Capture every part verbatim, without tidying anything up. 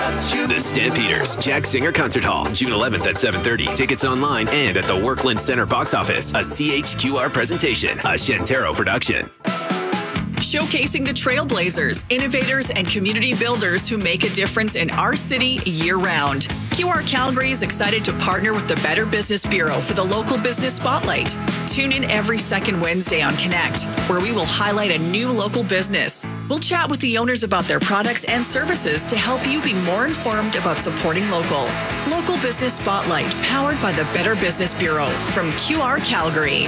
The Stampeders, Jack Singer Concert Hall, June eleventh at seven thirty. Tickets online and at the Workland Center box office. A C H Q R presentation, a Shantaro production. Showcasing the trailblazers, innovators, and community builders who make a difference in our city year-round. Q R Calgary is excited to partner with the Better Business Bureau for the Local Business Spotlight. Tune in every second Wednesday on Connect, where we will highlight a new local business. We'll chat with the owners about their products and services to help you be more informed about supporting local. Local Business Spotlight, powered by the Better Business Bureau from Q R Calgary.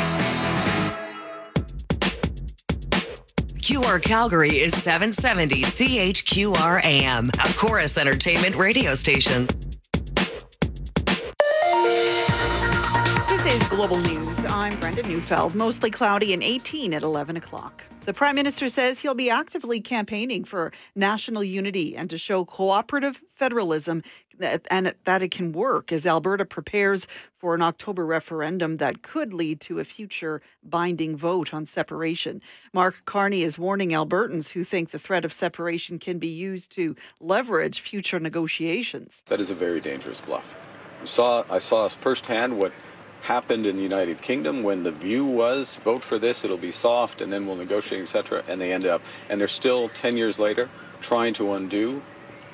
Q R Calgary is seven seventy C H Q R A M, a Chorus Entertainment radio station. This is Global News. I'm Brenda Neufeld. Mostly cloudy and eighteen at eleven o'clock. The Prime Minister says he'll be actively campaigning for national unity and to show cooperative federalism that, and that it can work as Alberta prepares for an October referendum that could lead to a future binding vote on separation. Mark Carney is warning Albertans who think the threat of separation can be used to leverage future negotiations. That is a very dangerous bluff. We saw, I saw firsthand what happened in the United Kingdom when the view was vote for this, it'll be soft, and then we'll negotiate, et cetera. And they end up, and they're still ten years later trying to undo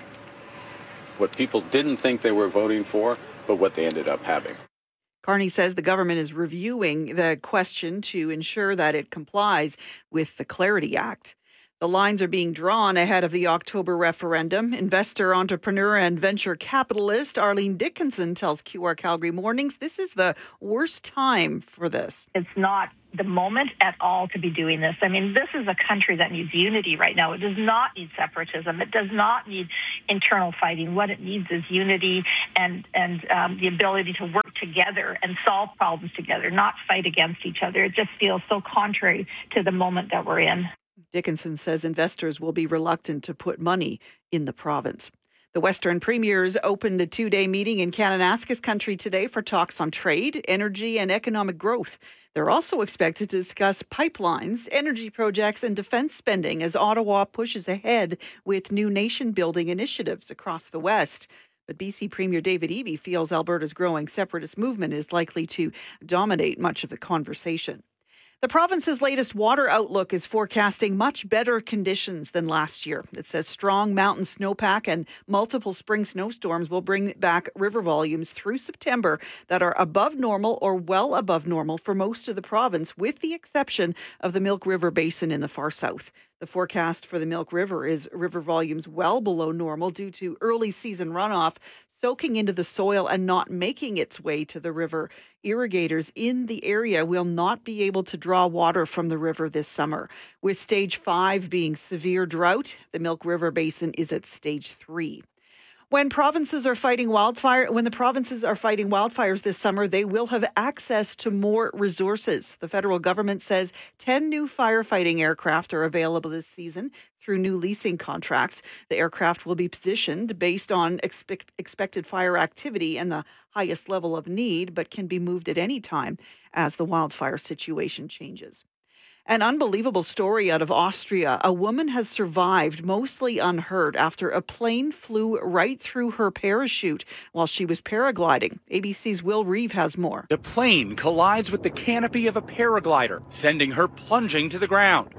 what people didn't think they were voting for, but what they ended up having. Carney says the government is reviewing the question to ensure that it complies with the Clarity Act. The lines are being drawn ahead of the October referendum. Investor, entrepreneur, and venture capitalist Arlene Dickinson tells Q R Calgary Mornings this is the worst time for this. It's not the moment at all to be doing this. I mean, this is a country that needs unity right now. It does not need separatism. It does not need internal fighting. What it needs is unity and, and um, the ability to work together and solve problems together, not fight against each other. It just feels so contrary to the moment that we're in. Dickinson says investors will be reluctant to put money in the province. The Western Premiers opened a two-day meeting in Kananaskis country today for talks on trade, energy, and economic growth. They're also expected to discuss pipelines, energy projects, and defense spending as Ottawa pushes ahead with new nation-building initiatives across the West. But B C Premier David Eby feels Alberta's growing separatist movement is likely to dominate much of the conversation. The province's latest water outlook is forecasting much better conditions than last year. It says strong mountain snowpack and multiple spring snowstorms will bring back river volumes through September that are above normal or well above normal for most of the province, with the exception of the Milk River Basin in the far south. The forecast for the Milk River is river volumes well below normal due to early season runoff soaking into the soil and not making its way to the river. Irrigators in the area will not be able to draw water from the river this summer. With stage five being severe drought, the Milk River Basin is at stage three. When provinces are fighting wildfire, when the provinces are fighting wildfires this summer, they will have access to more resources. The federal government says ten new firefighting aircraft are available this season through new leasing contracts. The aircraft will be positioned based on expect, expected fire activity and the highest level of need, but can be moved at any time as the wildfire situation changes. An unbelievable story out of Austria. A woman has survived mostly unhurt after a plane flew right through her parachute while she was paragliding. A B C's Will Reeve has more. The plane collides with the canopy of a paraglider, sending her plunging to the ground.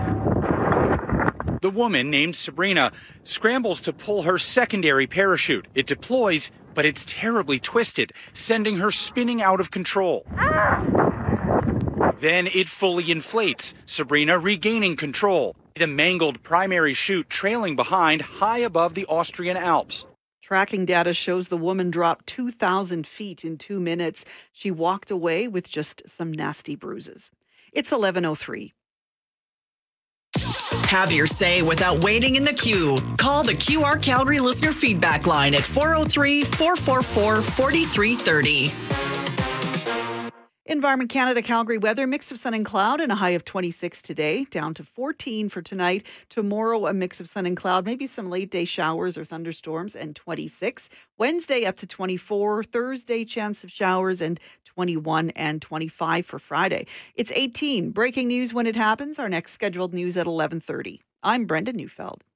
The woman, named Sabrina, scrambles to pull her secondary parachute. It deploys, but it's terribly twisted, sending her spinning out of control. Ah! Then it fully inflates, Sabrina regaining control. The mangled primary chute trailing behind high above the Austrian Alps. Tracking data shows the woman dropped two thousand feet in two minutes. She walked away with just some nasty bruises. It's eleven oh three. Have your say without waiting in the queue. Call the Q R Calgary listener feedback line at four oh three, four four four, four three three oh. Environment Canada Calgary weather, mix of sun and cloud and a high of twenty-six today, down to fourteen for tonight. Tomorrow, a mix of sun and cloud, maybe some late day showers or thunderstorms, and twenty-six. Wednesday up to twenty-four. Thursday, chance of showers, and twenty-one and twenty-five for Friday. It's eighteen. Breaking news when it happens. Our next scheduled news at eleven thirty. I'm Brenda Neufeld.